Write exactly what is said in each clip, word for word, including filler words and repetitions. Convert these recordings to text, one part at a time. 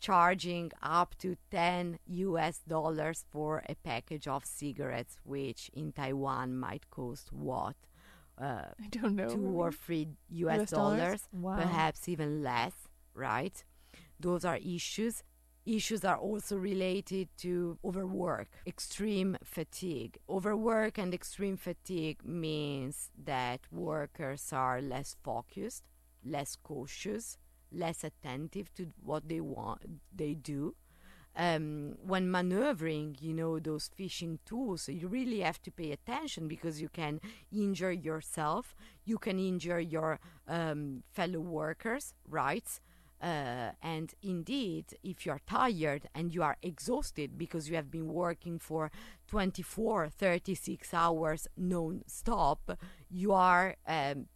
charging up to ten U S dollars for a package of cigarettes, which in Taiwan might cost what? Uh, I don't know. two or three U S, U S dollars? dollars, Wow. perhaps even less, right? Those are issues. Issues are also related to overwork, extreme fatigue. Overwork and extreme fatigue means that workers are less focused, less cautious, less attentive to what they want, they do. Um, when maneuvering, you know, those fishing tools, you really have to pay attention because you can injure yourself, you can injure your um, fellow workers, right? Uh, and indeed, if you are tired and you are exhausted because you have been working for twenty-four, thirty-six hours non-stop, you are um,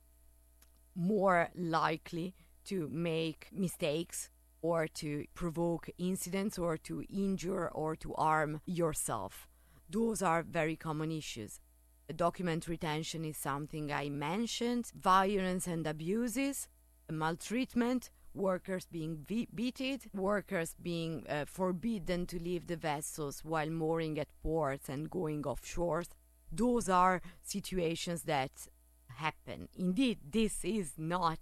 more likely to make mistakes or to provoke incidents or to injure or to harm yourself. Those are very common issues. Document retention is something I mentioned. Violence and abuses, maltreatment, workers being be- beaten, workers being uh, forbidden to leave the vessels while mooring at ports and going offshore. Those are situations that happen. Indeed, this is not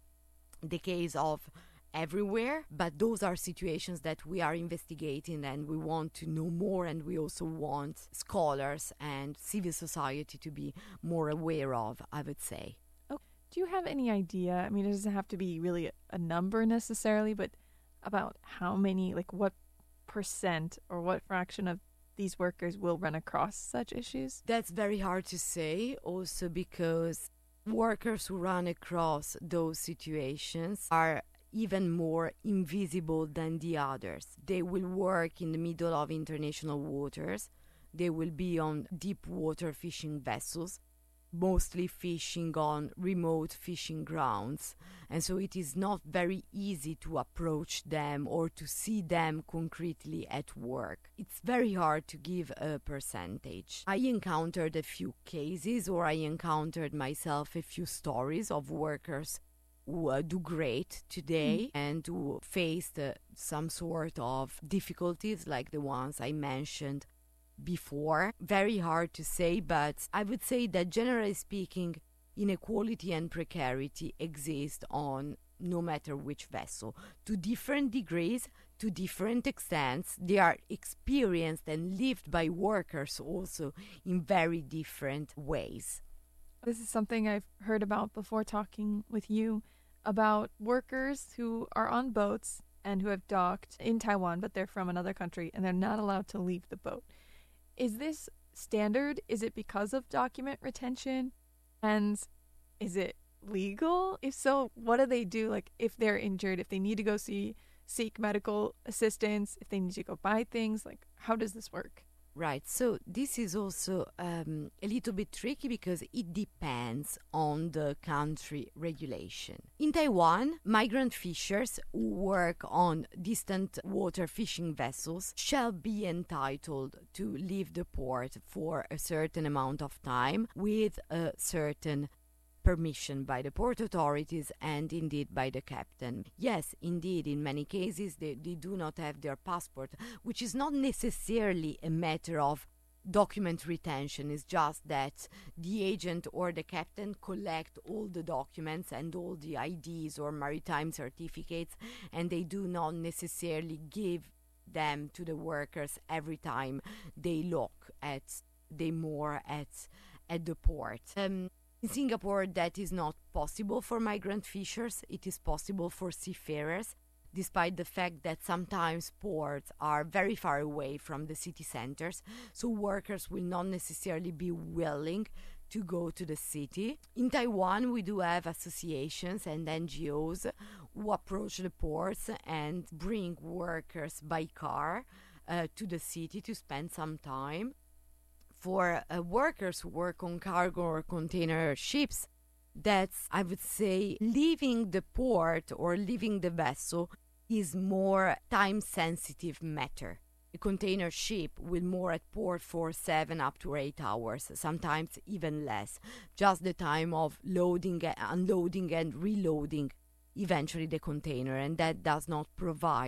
the case of everywhere, but those are situations that we are investigating and we want to know more, and we also want scholars and civil society to be more aware of, I would say. Do you have any idea? I mean, it doesn't have to be really a number necessarily, but about how many, like what percent or what fraction of these workers will run across such issues? That's very hard to say, also because workers who run across those situations are even more invisible than the others. They will work in the middle of international waters. They will be on deep water fishing vessels, mostly fishing on remote fishing grounds, and so it is not very easy to approach them or to see them concretely at work. It's very hard to give a percentage. I encountered a few cases, or I encountered myself a few stories of workers who uh, do great today mm. and who faced uh, some sort of difficulties like the ones I mentioned before. Very hard to say, but I would say that generally speaking, inequality and precarity exist on no matter which vessel. To different degrees, to different extents, they are experienced and lived by workers also in very different ways. This is something I've heard about before talking with you about workers who are on boats and who have docked in Taiwan, but they're from another country and they're not allowed to leave the boat. Is this standard? Is it because of document retention? And is it legal? If so, what do they do? Like if they're injured, if they need to go see, seek medical assistance, if they need to go buy things, like how does this work? Right, so this is also um, a little bit tricky because it depends on the country regulation. In Taiwan, migrant fishers who work on distant water fishing vessels shall be entitled to leave the port for a certain amount of time with a certain permission by the port authorities and indeed by the captain. Yes, indeed, in many cases they, they do not have their passport, which is not necessarily a matter of document retention. It's just that the agent or the captain collect all the documents and all the I Ds or maritime certificates, and they do not necessarily give them to the workers every time they look at, they moor at, at the port. Um, In Singapore, that is not possible for migrant fishers. It is possible for seafarers, despite the fact that sometimes ports are very far away from the city centers, so workers will not necessarily be willing to go to the city. In Taiwan, we do have associations and N G Os who approach the ports and bring workers by car uh, to the city to spend some time. For uh, workers who work on cargo or container ships, that's, I would say, leaving the port or leaving the vessel is more time-sensitive matter. A container ship will moor at port for seven up to eight hours, sometimes even less. Just the time of loading, unloading, and reloading eventually the container, and that does not provide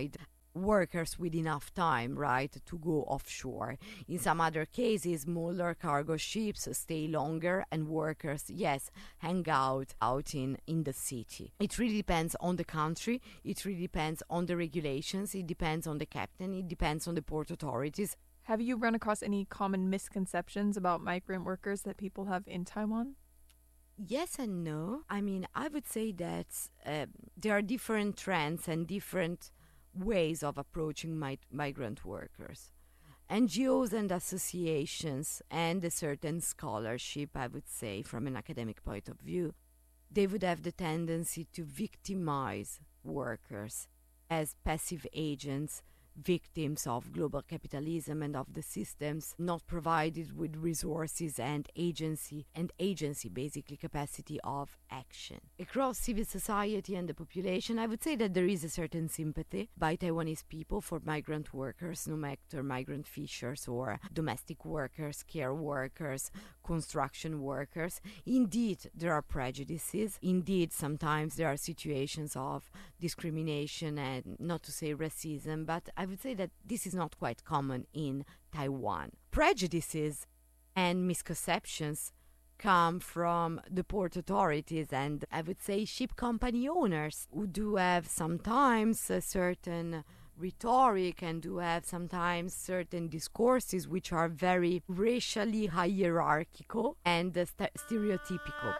workers with enough time, right, to go offshore. In some other cases, smaller cargo ships stay longer and workers, yes, hang out out in, in the city. It really depends on the country, it really depends on the regulations, it depends on the captain, it depends on the port authorities. Have you run across any common misconceptions about migrant workers that people have in Taiwan? Yes and no. I mean, I would say that uh, there are different trends and different ways of approaching mi- migrant workers. N G Os and associations and a certain scholarship, I would say, from an academic point of view, they would have the tendency to victimize workers as passive agents, victims of global capitalism and of the systems not provided with resources and agency and agency basically capacity of action. Across civil society and the population, I would say that there is a certain sympathy by Taiwanese people for migrant workers, no matter migrant fishers or domestic workers, care workers, construction workers. Indeed, there are prejudices. Indeed, sometimes there are situations of discrimination and not to say racism, but I would say that this is not quite common in Taiwan. Prejudices and misconceptions come from the port authorities and I would say ship company owners who do have sometimes a certain rhetoric and do have sometimes certain discourses which are very racially hierarchical and uh, st- stereotypical.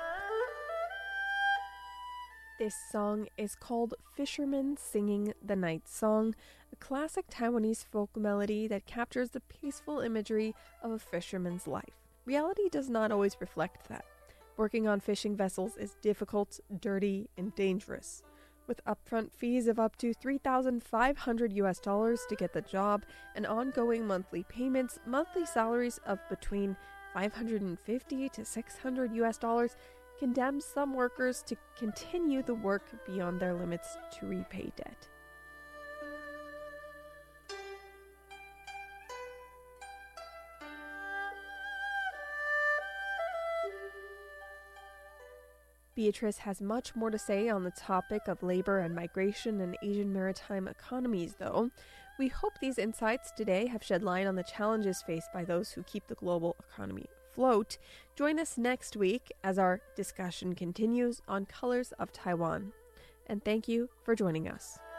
This song is called Fishermen Singing the Night Song, a classic Taiwanese folk melody that captures the peaceful imagery of a fisherman's life. Reality does not always reflect that. Working on fishing vessels is difficult, dirty, and dangerous. With upfront fees of up to three thousand five hundred U S dollars to get the job and ongoing monthly payments, monthly salaries of between five hundred fifty to six hundred U S dollars condemns some workers to continue the work beyond their limits to repay debt. Beatrice has much more to say on the topic of labor and migration in Asian maritime economies, though. We hope these insights today have shed light on the challenges faced by those who keep the global economy afloat. Join us next week as our discussion continues on Colors of Taiwan. And thank you for joining us.